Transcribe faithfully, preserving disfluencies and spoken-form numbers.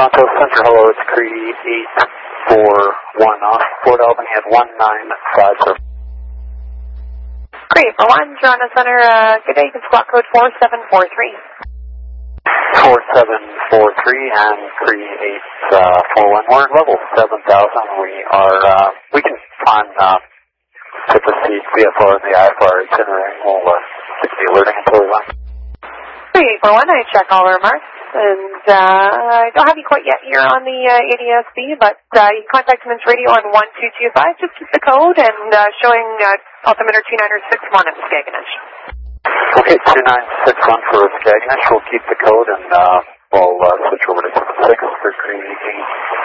Toronto Center, hello, it's Cree eight four one off Fort Albany at one nine five zero. Cree eight four one, Toronto Center, uh, good day, you can squawk code four seven four three. four seven four three and Cree eight four one, we're at level seven thousand, we are, uh, we can find, uh, to proceed V F R and the I F R itinerary, we'll, uh, get the alerting until we run. Cree eight four one, I check all remarks, and uh, I don't have you quite yet here on the uh, A D S B, but uh, you can contact Siemens Radio on one two two five, just keep the code, and uh, showing uh, altimeter two nine six one at Skagenish. Okay, two nine six one for Skagenish, we'll keep the code, and uh, we'll uh, switch over to seven six for Cree eight.